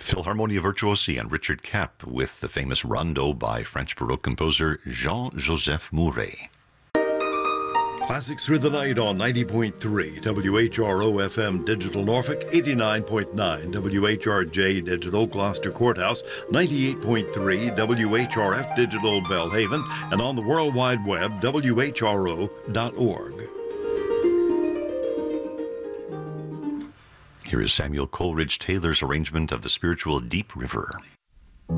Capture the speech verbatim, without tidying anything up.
Philharmonia Virtuosi and Richard Kapp with the famous Rondo by French Baroque composer Jean-Joseph Mouret. Classics through the night on ninety point three W H R O F M Digital Norfolk, eighty-nine point nine W H R J Digital Gloucester Courthouse, ninety-eight point three W H R F Digital Belhaven, and on the World Wide Web, W H R O dot org. Here is Samuel Coleridge Taylor's arrangement of the spiritual Deep River.